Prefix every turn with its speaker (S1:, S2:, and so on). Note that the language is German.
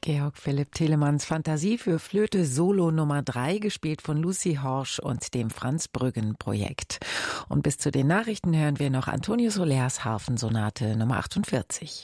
S1: Georg Philipp Telemanns Fantasie für Flöte Solo Nummer 3, gespielt von Lucy Horsch und dem Franz-Brüggen-Projekt. Und bis zu den Nachrichten hören wir noch Antonio Solers Harfensonate Nummer 48.